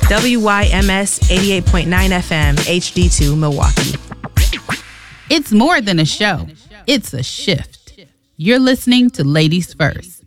WYMS 88.9 FM, HD2, Milwaukee. It's more than a show. It's a shift. You're listening to Ladies First.